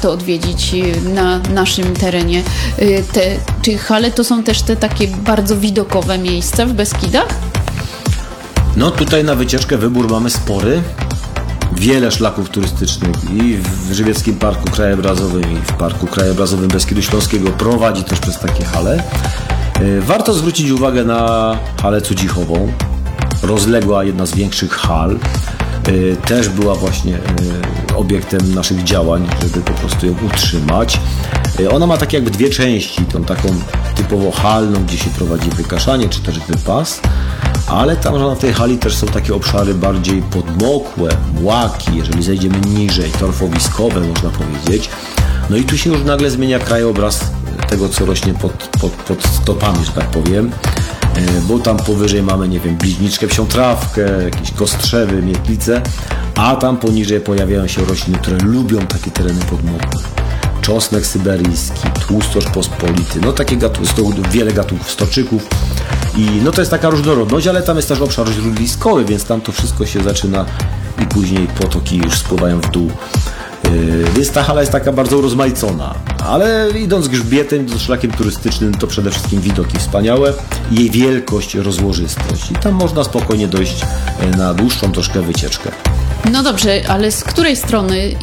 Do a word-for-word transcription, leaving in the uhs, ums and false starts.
warto odwiedzić na naszym terenie. Te, czy hale to są też te takie bardzo widokowe miejsca w Beskidach? No tutaj na wycieczkę wybór mamy spory. Wiele szlaków turystycznych i w Żywieckim Parku Krajobrazowym i w Parku Krajobrazowym Beskidu Śląskiego prowadzi też przez takie hale. Warto zwrócić uwagę na halę Cudzichową. Rozległa, jedna z większych hal. Też była właśnie obiektem naszych działań, żeby po prostu ją utrzymać. Ona ma takie jakby dwie części, tą taką typowo halną, gdzie się prowadzi wykaszanie czy też wypas, ale tam na tej hali też są takie obszary bardziej podmokłe, młaki, jeżeli zejdziemy niżej, torfowiskowe można powiedzieć. No i tu się już nagle zmienia krajobraz tego, co rośnie pod, pod, pod stopami, że tak powiem. Bo tam powyżej mamy, nie wiem, bliźniczkę, psią trawkę, jakieś kostrzewy, mietlice, a tam poniżej pojawiają się rośliny, które lubią takie tereny podmokłe. Czosnek syberyjski, tłustoż pospolity, no takie gatunki, wiele gatunków stoczyków i no to jest taka różnorodność, ale tam jest też obszar źródliskowy, więc tam to wszystko się zaczyna i później potoki już spływają w dół. Yy, więc ta hala jest taka bardzo urozmaicona, ale idąc grzbietem, idąc szlakiem turystycznym, to przede wszystkim widoki wspaniałe i jej wielkość, rozłożystość. I tam można spokojnie dojść na dłuższą troszkę wycieczkę. No dobrze, ale z której strony